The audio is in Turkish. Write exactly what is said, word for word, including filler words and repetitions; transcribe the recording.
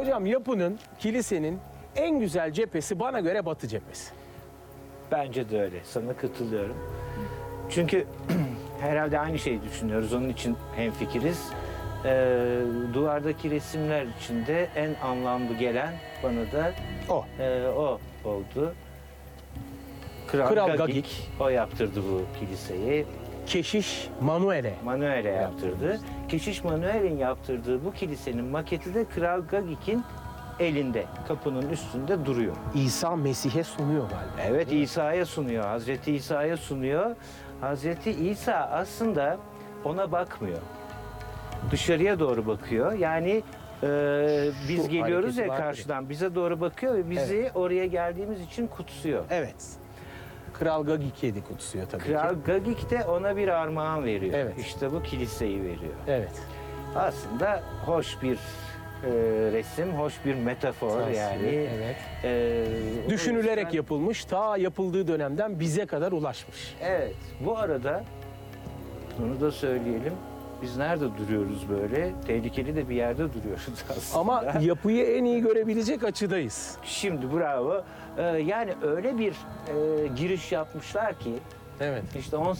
Hocam yapının, kilisenin en güzel cephesi bana göre batı cephesi. Bence de öyle. Sana katılıyorum. Çünkü herhalde aynı şeyi düşünüyoruz. Onun için hemfikiriz. Ee, duvardaki resimler içinde en anlamlı gelen bana da O. e, o oldu. Kral, Kral Gagik, Gagik. o yaptırdı bu kiliseyi. Keşiş Manuel'e. Manuel'e yaptırdı. Keşiş Manuel'in yaptırdığı bu kilisenin maketi de Kral Gagik'in elinde. Kapının üstünde duruyor. İsa Mesih'e sunuyor galiba. Evet, İsa'ya sunuyor. Hazreti İsa'ya sunuyor. Hazreti İsa aslında ona bakmıyor. Dışarıya doğru bakıyor. Yani e, biz Şu geliyoruz hareketi ya vardır ya. karşıdan, bize doğru bakıyor ve bizi oraya geldiğimiz için kutsuyor. Evet. Kral Gagik'i de kutsuyor tabii Kral ki. Gagik de ona bir armağan veriyor. Evet. İşte bu kiliseyi veriyor. Evet. Aslında hoş bir e, resim, hoş bir metafor Tasvir, yani. evet. E, o Düşünülerek yüzden- yapılmış, ta yapıldığı dönemden bize kadar ulaşmış. Evet. Bu arada bunu da söyleyelim. Biz nerede duruyoruz böyle? Tehlikeli de bir yerde duruyoruz aslında. Ama yapıyı en iyi görebilecek açıdayız. Şimdi bravo. Ee, yani öyle bir e, giriş yapmışlar ki Evet. işte on